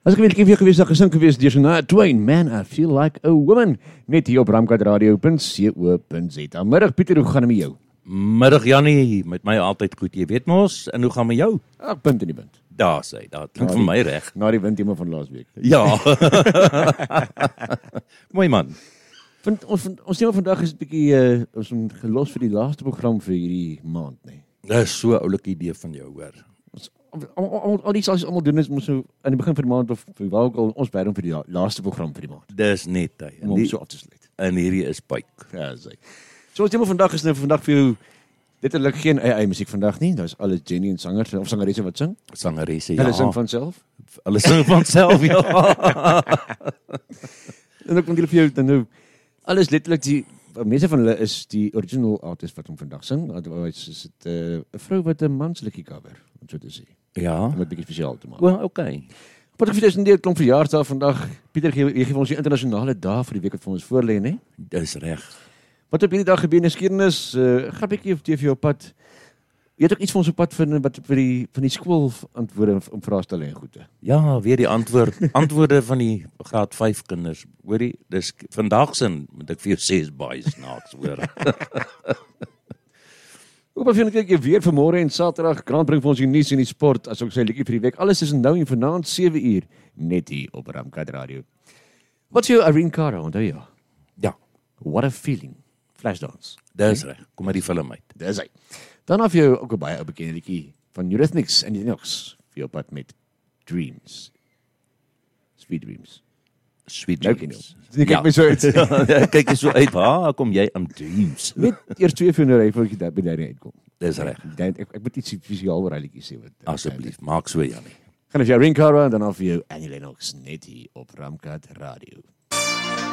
As ek weer gewees, dat gesing gewees deur Shania Twain, Man, I Feel Like a Woman, net hier op ramkatradio.co.za. Middag Pieter, hoe gaan het met jou? Middag Jannie, met my altyd goed, jy weet mos, en hoe gaan met jou? Ag, punt in die punt. Daar sê, dat klink vir my reg. Na die windthema van laas week. Ja. Mooi man. Ons thema vandag is 'n bietjie, ons het gelos vir die laaste program vir hierdie maand, nee. Dis so 'n oulike idee van jou, hoor. Al die sals almal doen is mos so aan die begin van die maand of vir waar ook al ons bydom vir die laaste program vir die maand. Dis net hy. Om hom so af te sluit. En hierdie is Pyk. Ja, sê. So ons thema vandag is nou vandag vir jou, dit is geen AI musiek vandag nie, dis alles Jenny en sangers of sangeresse wat sing. Sangeresse, ja. Hulle sing van self. Hulle sing van self, ja. En ek kon vir jou dan nou alles letterlik die meeste van hulle is die original artist wat hom vandag sing. Otherwise is dit 'n vrou wat 'n manslikkie cover, om so te sê. Ja. Om 'n bietjie spesiaal te maak. Wel, okay. Wat ek vir dis 'n klomp verjaarsdae vandag. Pieter gee vir ons die internasionale dag vir die week wat vir ons voorlê, né? Dis reg. Wat op hierdie dag gebeur in geskiedenis, gaan 'n bietjie op TV op pad. Jy het ook iets vir ons op pad vind wat vir die skool antwoorde om vrae stel en goede. Ja, weer die antwoorde van die graad 5 kinders. Hoorie, dis vandag sin moet ek vir jou sê is baie snaaks, hoor. Hoe bevind ek weer vanmôre en Saterdag? Grant bring vir ons die nuus en die sport, as ook sy liedjie vir die week. Alles is nou en vanaand 7 uur net hier op Ramkat Radio. Wat is jou Irene Cara, onthou jy? Ja, What a Feeling. Flashdance. dis reg. Kom maar die film uit. Dis hy. Dan af jou ook 'n baie bekende liedjie van Eurythmics en die Knox vir jou pad met Dreams. Sweet Dreams. Sweet Nou Dreams. ken jy. Kyk my so uit. Ja, kyk jy so uit. Waar kom jy aan Dreams? Net eers 2 vir 'n ry voordat jy daar by daar uitkom. Dis reg. Ek moet iets spesiaal oor hy liedjie sê wat. Asseblief, maak so Jannie. Gaan as jy Irene Cara en dan af vir jou Annie Lennox net hier op Ramkat Radio.